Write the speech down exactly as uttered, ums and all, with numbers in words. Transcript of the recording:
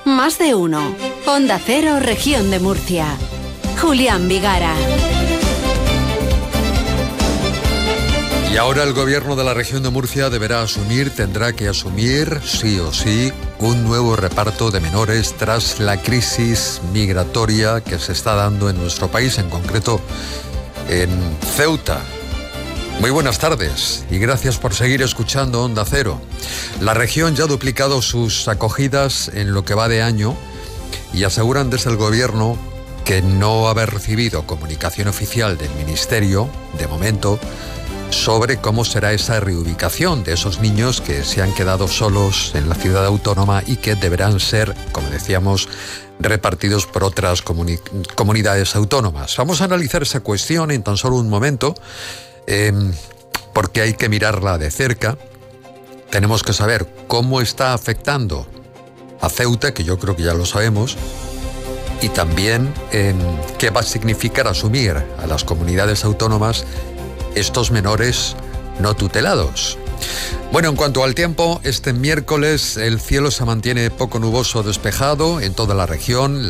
Más de uno. Onda Cero, Región de Murcia. Julián Vigara. Y ahora el gobierno de la región de Murcia deberá asumir, tendrá que asumir, sí o sí, un nuevo reparto de menores tras la crisis migratoria que se está dando en nuestro país, en concreto en Ceuta. Muy buenas tardes y gracias por seguir escuchando Onda Cero. La región ya ha duplicado sus acogidas en lo que va de año y aseguran desde el gobierno que no haber recibido comunicación oficial del Ministerio, de momento, sobre cómo será esa reubicación de esos niños que se han quedado solos en la ciudad autónoma y que deberán ser, como decíamos, repartidos por otras comuni- comunidades autónomas. Vamos a analizar esa cuestión en tan solo un momento, eh, porque hay que mirarla de cerca. Tenemos que saber cómo está afectando a Ceuta, que yo creo que ya lo sabemos, y también eh, qué va a significar asumir a las comunidades autónomas estos menores no tutelados. Bueno, en cuanto al tiempo, este miércoles el cielo se mantiene poco nuboso despejado en toda la región.